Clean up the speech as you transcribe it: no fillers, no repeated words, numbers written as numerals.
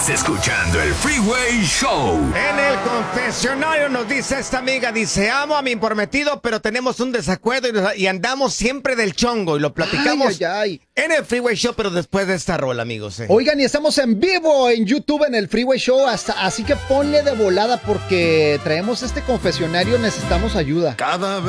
Escuchando el Freeway Show. En el confesionario nos dice esta amiga, dice, amo a mi prometido, pero tenemos un desacuerdo y andamos siempre del chongo y lo platicamos en el Freeway Show, pero después de esta rola, amigos. Oigan, y estamos en vivo en YouTube en el Freeway Show, así que ponle de volada porque traemos este confesionario, necesitamos ayuda. Cada vez